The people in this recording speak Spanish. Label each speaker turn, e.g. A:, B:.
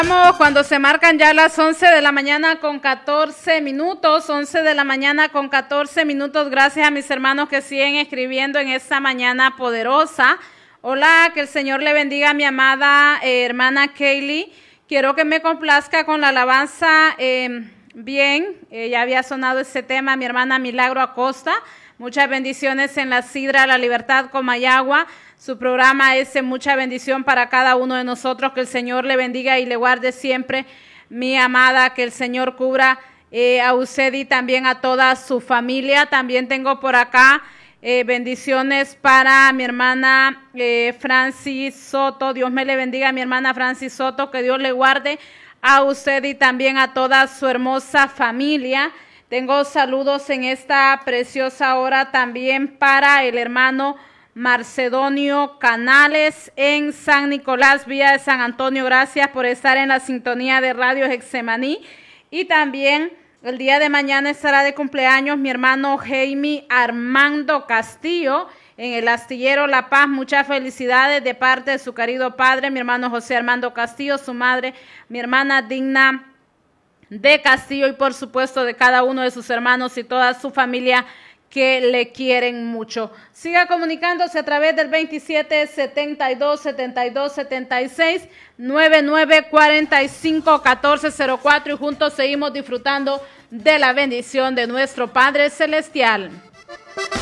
A: Cuando se marcan ya las 11 de la mañana con 14 minutos, 11 de la mañana con 14 minutos, gracias a mis hermanos que siguen escribiendo en esta mañana poderosa. Hola, que el Señor le bendiga a mi amada hermana Kaylee. Quiero que me complazca con la alabanza bien, ya había sonado ese tema, mi hermana Milagro Acosta. Muchas bendiciones en la Sidra La Libertad, Comayagua. Su programa es mucha bendición para cada uno de nosotros. Que el Señor le bendiga y le guarde siempre, mi amada. Que el Señor cubra a usted y también a toda su familia. También tengo por acá bendiciones para mi hermana Francis Soto. Dios me le bendiga a mi hermana Francis Soto. Que Dios le guarde a usted y también a toda su hermosa familia. Tengo saludos en esta preciosa hora también para el hermano Marcedonio Canales en San Nicolás, Villa de San Antonio. Gracias por estar en la sintonía de Radio Getsemaní. Y también el día de mañana estará de cumpleaños mi hermano Jaime Armando Castillo en el Astillero La Paz. Muchas felicidades de parte de su querido padre, mi hermano José Armando Castillo, su madre, mi hermana Digna de Castillo, y por supuesto de cada uno de sus hermanos y toda su familia que le quieren mucho. Siga comunicándose a través del 27 72 72 76 99 45 14 04 y juntos seguimos disfrutando de la bendición de nuestro Padre Celestial.